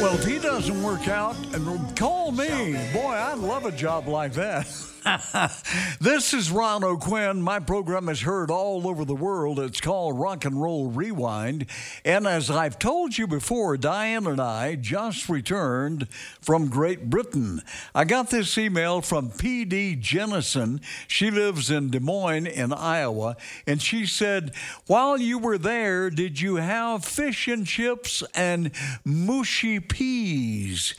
Well, if he doesn't work out, call me. Boy, I'd love a job like that. This is Ron O'Quinn. My program is heard all over the world. It's called Rock and Roll Rewind. And as I've told you before, Diane and I just returned from Great Britain. I got this email from P.D. Jennison. She lives in Des Moines in Iowa. And she said, while you were there, did you have fish and chips and mushy peas?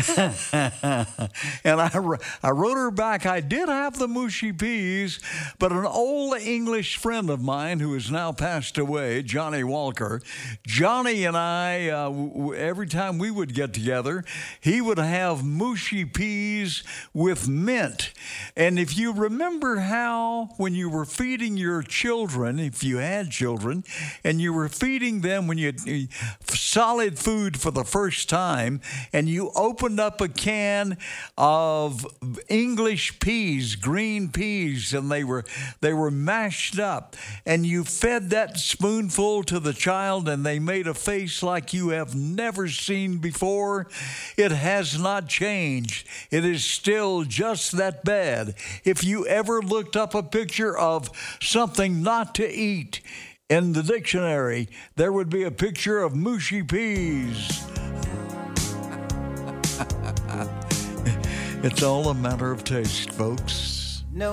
And I wrote her back, I did have the mushy peas, but an old English friend of mine who has now passed away, Johnny Walker, Johnny and I, every time we would get together, he would have mushy peas with mint. And if you remember how when you were feeding your children, if you had children, and you were feeding them when you solid food for the first time, and you opened up a can of English peas, green peas, and they were mashed up, and you fed that spoonful to the child, and they made a face like you have never seen before. It has not changed. It is still just that bad. If you ever looked up a picture of something not to eat in the dictionary, there would be a picture of mushy peas. It's all a matter of taste, folks.